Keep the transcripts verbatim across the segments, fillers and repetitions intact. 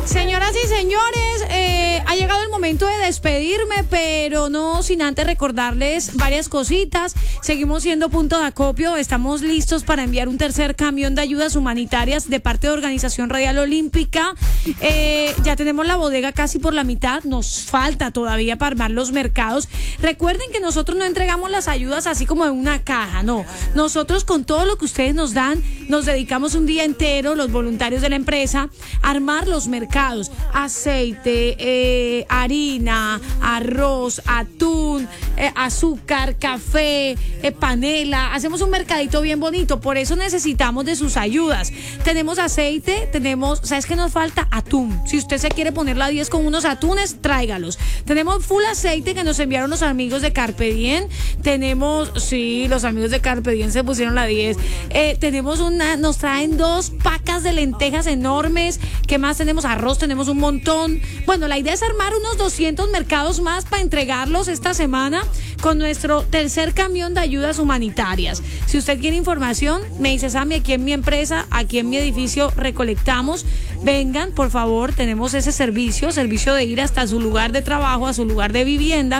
Señoras y señores, eh, ha llegado el momento de despedirme, pero no sin antes recordarles varias cositas. Seguimos siendo punto de acopio, estamos listos para enviar un tercer camión de ayudas humanitarias de parte de Organización Radial Olímpica. Eh, ya tenemos la bodega casi por la mitad, nos falta todavía para armar los mercados. Recuerden que nosotros no entregamos las ayudas así como en una caja, no. Nosotros con todo lo que ustedes nos dan, nos dedicamos un día entero, los voluntarios de la empresa, a armar los mercados, aceite, eh, harina, arroz, atún, eh, azúcar, café, eh, panela. Hacemos un mercadito bien bonito, por eso necesitamos de sus ayudas. Tenemos aceite, tenemos, ¿sabes qué nos falta? Atún. Si usted se quiere poner la diez con unos atunes, tráigalos. Tenemos full aceite que nos enviaron los amigos de Carpe Diem. Tenemos, sí, los amigos de Carpe Diem se pusieron la diez. Eh, tenemos una, nos traen dos pacas de lentejas enormes. ¿Qué más tenemos? Arroz, tenemos un montón. Bueno, la idea es armar unos doscientos mercados más para entregarlos esta semana con nuestro tercer camión de ayudas humanitarias. Si usted quiere información, me dice: Sammy, aquí en mi empresa, aquí en mi edificio recolectamos. Vengan, por favor, tenemos ese servicio, servicio de ir hasta su lugar de trabajo, a su lugar de vivienda,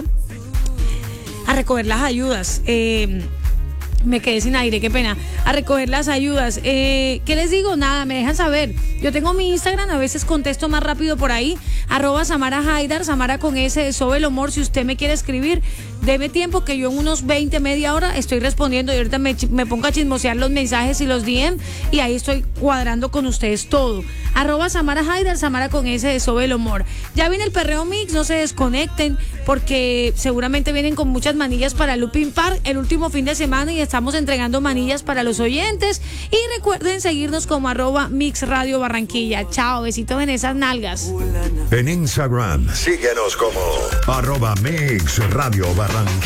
a recoger las ayudas. Eh... Me quedé sin aire, qué pena. A recoger las ayudas. Eh, ¿Qué les digo? Nada, me dejan saber. Yo tengo mi Instagram, a veces contesto más rápido por ahí. Arroba Samara Haidar, Samara con S de Sobel Humor. Si usted me quiere escribir, deme tiempo que yo en unos veinte, media hora estoy respondiendo. Y ahorita me, me pongo a chismosear los mensajes y los D M. Y ahí estoy cuadrando con ustedes todo. Arroba Samara Haidar, Samara con S de Sobel Humor. Ya viene el Perreo Mix, no se desconecten, porque seguramente vienen con muchas manillas para Looping Park el último fin de semana y estamos entregando manillas para los oyentes. Y recuerden seguirnos como arroba Mix Radio Barranquilla. Chao, besitos en esas nalgas. En Instagram, síguenos como arroba Mix Radio Barranquilla.